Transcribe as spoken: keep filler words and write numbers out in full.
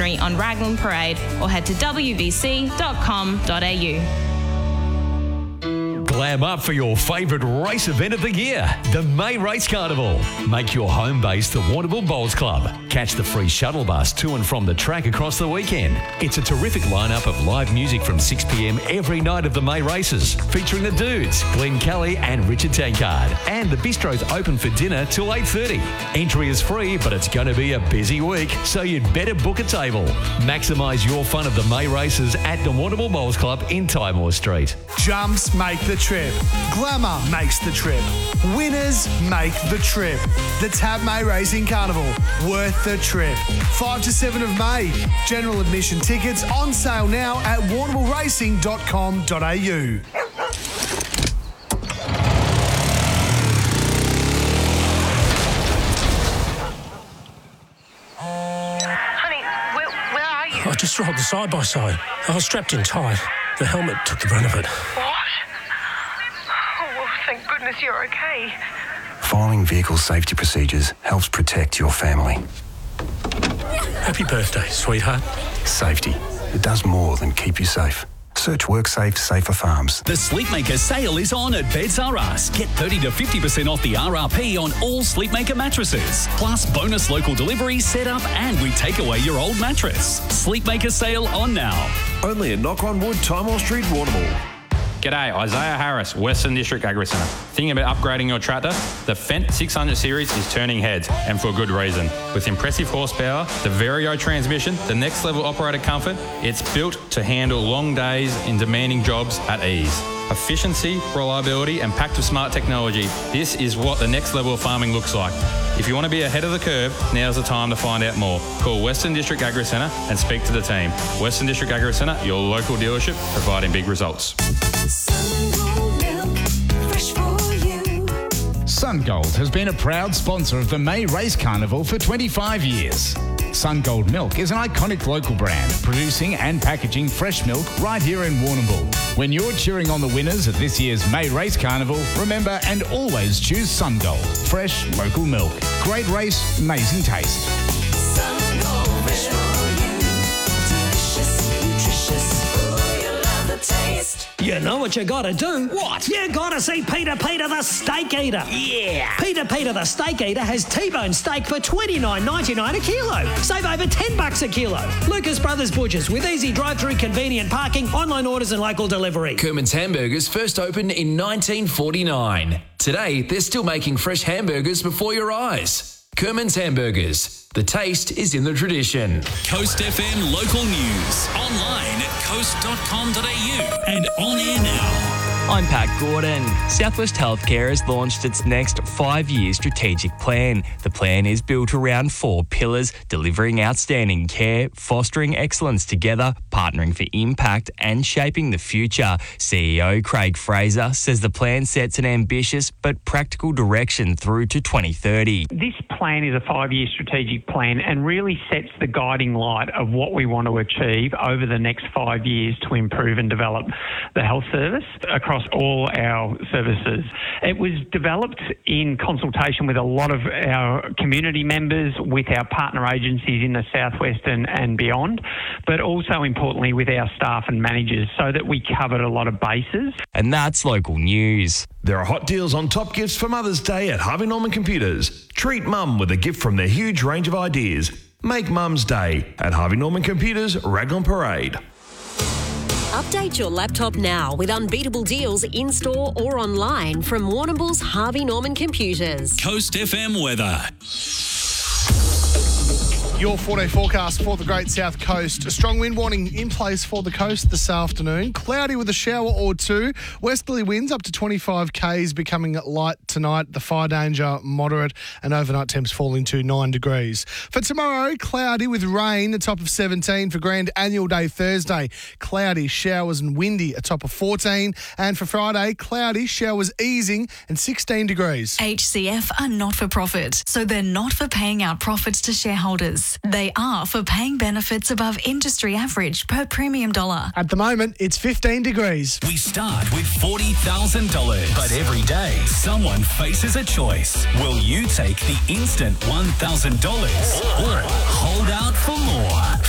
Centenary on Raglan Parade or head to w v c dot com dot a u. Glam up for your favourite race event of the year, the May Race Carnival. Make your home base the Warrnambool Bowls Club. Catch the free shuttle bus to and from the track across the weekend. It's a terrific lineup of live music from six p m every night of the May races, featuring the Dudes, Glenn Kelly and Richard Tankard. And the bistro's open for dinner till eight thirty. Entry is free, but it's going to be a busy week, so you'd better book a table. Maximise your fun of the May races at the Warrnambool Bowls Club in Tymore Street. Jumps make the trip. Glamour makes the trip. Winners make the trip. The Tab May Racing Carnival. Worth the trip. five to seven of May. General admission tickets on sale now at warrnambool racing dot com dot a u. Honey, where, where are you? I just rolled the side by side. I was strapped in tight. The helmet took the brunt of it. What? Oh, thank goodness you're okay. Following vehicle safety procedures helps protect your family. Happy birthday, sweetheart. Safety. It does more than keep you safe. Search WorkSafe Safer Farms. The Sleepmaker sale is on at Beds R Us. Get thirty to fifty percent off the R R P on all Sleepmaker mattresses. Plus bonus local delivery, setup, and we take away your old mattress. Sleepmaker sale on now. Only at Knock on Wood, Tymore Street, Warrnambool. G'day, Isaiah Harris, Western District Agri Centre. Thinking about upgrading your tractor? The Fendt six hundred series is turning heads, and for good reason. With impressive horsepower, the Vario transmission, the next level operator comfort, it's built to handle long days in demanding jobs at ease. Efficiency, reliability, and packed with smart technology. This is what the next level of farming looks like. If you want to be ahead of the curve, now's the time to find out more. Call Western District Agri Centre and speak to the team. Western District Agri Centre, your local dealership, providing big results. SunGold has been a proud sponsor of the May Race Carnival for twenty-five years. SunGold Milk is an iconic local brand, producing and packaging fresh milk right here in Warrnambool. When you're cheering on the winners at this year's May Race Carnival, remember and always choose SunGold. Fresh, local milk. Great race, amazing taste. SunGold, fresh for you. Delicious, nutritious. Ooh, you love the taste. You know what you gotta do? What? You gotta see Peter Peter the Steak Eater. Yeah. Peter Peter the Steak Eater has T-bone steak for twenty-nine ninety-nine a kilo. Save over ten bucks a kilo. Lucas Brothers Butchers with easy drive-through convenient parking, online orders and local delivery. Kerman's Hamburgers first opened in nineteen forty-nine. Today, they're still making fresh hamburgers before your eyes. Kerman's Hamburgers. The taste is in the tradition. Coast F M local news. Online at coast dot com dot a u and on air now. I'm Pat Gordon. Southwest Healthcare has launched its next five-year strategic plan. The plan is built around four pillars: delivering outstanding care, fostering excellence together, partnering for impact and shaping the future. C E O Craig Fraser says the plan sets an ambitious but practical direction through to twenty thirty. This plan is a five-year strategic plan and really sets the guiding light of what we want to achieve over the next five years to improve and develop the health service across all our services. It was developed in consultation with a lot of our community members, with our partner agencies in the southwest and, and beyond, but also importantly with our staff and managers, so that we covered a lot of bases. And that's local news. There are hot deals on top gifts for Mother's Day at Harvey Norman Computers. Treat Mum with a gift from their huge range of ideas. Make Mum's Day at Harvey Norman Computers, Raglan Parade. Update your laptop now with unbeatable deals in-store or online from Warrnambool's Harvey Norman Computers. Coast F M weather. Your four-day forecast for the Great South Coast. A strong wind warning in place for the coast this afternoon. Cloudy with a shower or two. Westerly winds up to twenty-five kays, becoming light tonight. The fire danger moderate, and overnight temps falling to nine degrees. For tomorrow, cloudy with rain, a top of seventeen. For Grand Annual Day Thursday, cloudy, showers and windy, a top of fourteen. And for Friday, cloudy, showers easing and sixteen degrees. H C F are not for profit, so they're not for paying out profits to shareholders. They are for paying benefits above industry average per premium dollar. At the moment, it's fifteen degrees. We start with forty thousand dollars. But every day, someone faces a choice. Will you take the instant one thousand dollars or hold out for more?